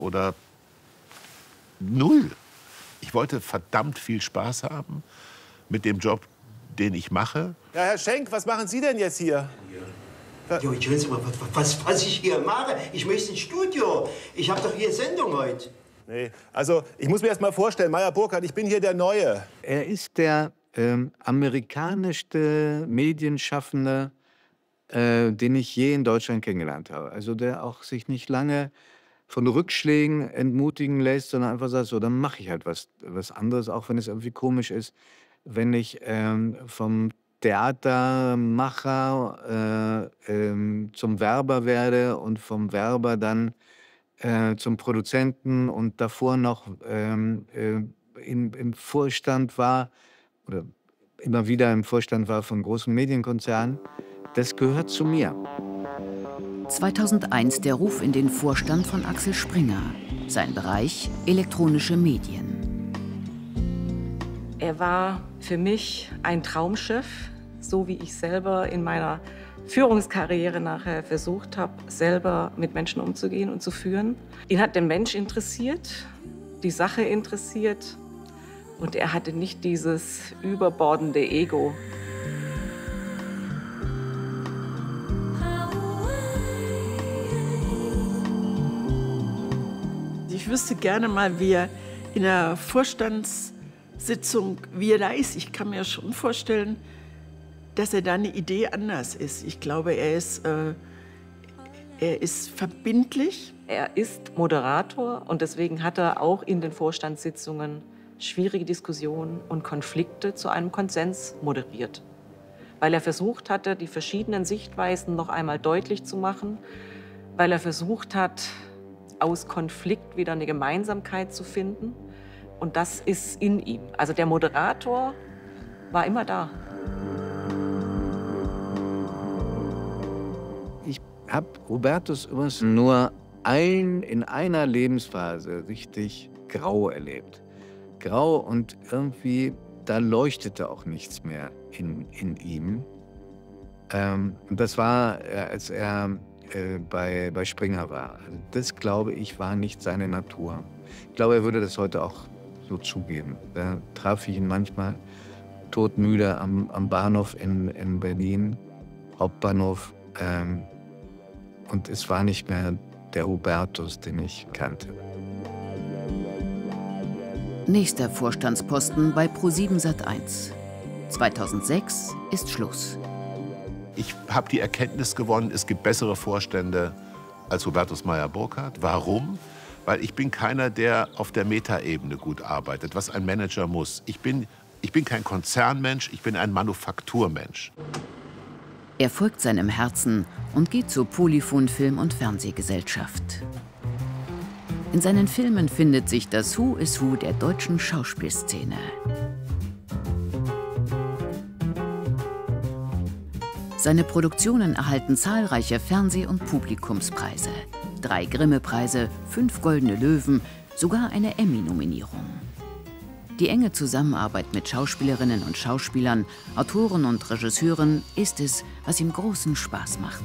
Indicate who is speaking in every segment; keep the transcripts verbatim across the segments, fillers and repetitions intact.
Speaker 1: oder null. Ich wollte verdammt viel Spaß haben mit dem Job, den ich mache.
Speaker 2: Ja, Herr Schenk, was machen Sie denn jetzt hier?
Speaker 3: Ja, Entschuldigung, was, was ich hier mache? Ich möchte ins Studio. Ich habe doch hier Sendung heute.
Speaker 2: Nee, also ich muss mir erst mal vorstellen, Meyer Burkhardt, ich bin hier der Neue.
Speaker 4: Er ist der ähm, amerikanischste Medienschaffende, äh, den ich je in Deutschland kennengelernt habe. Also der auch sich nicht lange von Rückschlägen entmutigen lässt, sondern einfach sagt, so, dann mache ich halt was, was anderes, auch wenn es irgendwie komisch ist. Wenn ich ähm, vom Theatermacher äh, ähm, zum Werber werde und vom Werber dann äh, zum Produzenten und davor noch ähm, äh, in, im Vorstand war oder immer wieder im Vorstand war von großen Medienkonzernen, das gehört zu mir.
Speaker 5: zweitausendeins der Ruf in den Vorstand von Axel Springer. Sein Bereich elektronische Medien.
Speaker 6: Er war für mich ein Traumchef, so wie ich selber in meiner Führungskarriere nachher versucht habe, selber mit Menschen umzugehen und zu führen. Ihn hat der Mensch interessiert, die Sache interessiert und er hatte nicht dieses überbordende Ego.
Speaker 7: Ich wüsste gerne mal, wie er in der Vorstandssitzung, wie er da ist. Ich kann mir schon vorstellen, dass er da eine Idee anders ist. Ich glaube, er ist, äh, er ist verbindlich.
Speaker 6: Er ist Moderator und deswegen hat er auch in den Vorstandssitzungen schwierige Diskussionen und Konflikte zu einem Konsens moderiert. Weil er versucht hatte, die verschiedenen Sichtweisen noch einmal deutlich zu machen, weil er versucht hat, aus Konflikt wieder eine Gemeinsamkeit zu finden. Und das ist in ihm. Also der Moderator war immer da.
Speaker 4: Ich habe Hubertus übrigens nur ein, in einer Lebensphase richtig grau erlebt. Grau und irgendwie, da leuchtete auch nichts mehr in, in ihm. Ähm, und das war, als er äh, bei, bei Springer war. Also das, glaube ich, war nicht seine Natur. Ich glaube, er würde das heute auch so zugeben. Da traf ich ihn manchmal todmüde am, am Bahnhof in, in Berlin, Hauptbahnhof. Ähm, und es war nicht mehr der Hubertus, den ich kannte.
Speaker 5: Nächster Vorstandsposten bei ProSieben Sat eins. zweitausendsechs ist Schluss.
Speaker 1: Ich habe die Erkenntnis gewonnen, es gibt bessere Vorstände als Hubertus Meyer Burkhardt. Warum? Weil ich bin keiner, der auf der Metaebene gut arbeitet, was ein Manager muss. Ich bin, ich bin kein Konzernmensch, ich bin ein Manufakturmensch.
Speaker 5: Er folgt seinem Herzen und geht zur Polyphon Film- und Fernsehgesellschaft. In seinen Filmen findet sich das Who is Who der deutschen Schauspielszene. Seine Produktionen erhalten zahlreiche Fernseh- und Publikumspreise. Drei Grimme-Preise, fünf Goldene Löwen, sogar eine Emmy-Nominierung. Die enge Zusammenarbeit mit Schauspielerinnen und Schauspielern, Autoren und Regisseuren ist es, was ihm großen Spaß macht.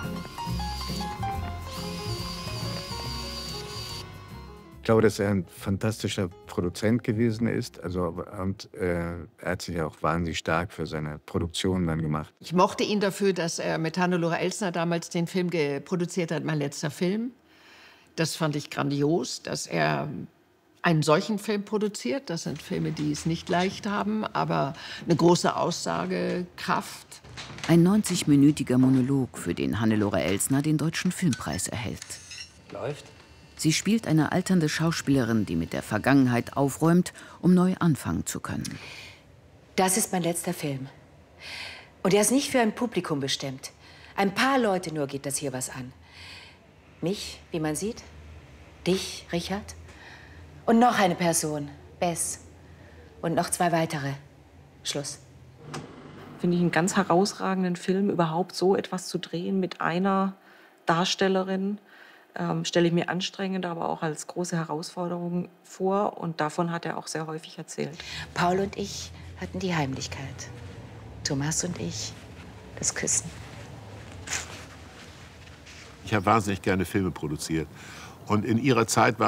Speaker 4: Ich glaube, dass er ein fantastischer Produzent gewesen ist. Also, und äh, er hat sich ja auch wahnsinnig stark für seine Produktion dann gemacht.
Speaker 7: Ich mochte ihn dafür, dass er mit Hannelore Elsner damals den Film produziert hat, Mein letzter Film. Das fand ich grandios, dass er einen solchen Film produziert. Das sind Filme, die es nicht leicht haben, aber eine große Aussagekraft.
Speaker 5: Ein neunzigminütiger Monolog, für den Hannelore Elsner den Deutschen Filmpreis erhält.
Speaker 3: Läuft.
Speaker 5: Sie spielt eine alternde Schauspielerin, die mit der Vergangenheit aufräumt, um neu anfangen zu können.
Speaker 8: Das ist mein letzter Film. Und er ist nicht für ein Publikum bestimmt. Ein paar Leute nur geht das hier was an. Mich, wie man sieht, dich, Richard, und noch eine Person, Bess, und noch zwei weitere. Schluss.
Speaker 6: Finde ich einen ganz herausragenden Film, überhaupt so etwas zu drehen mit einer Darstellerin. Ähm, stelle ich mir anstrengend, aber auch als große Herausforderung vor. Und davon hat er auch sehr häufig erzählt.
Speaker 8: Paul und ich hatten die Heimlichkeit. Thomas und ich das Küssen.
Speaker 1: Ich habe wahnsinnig gerne Filme produziert. Und in ihrer Zeit war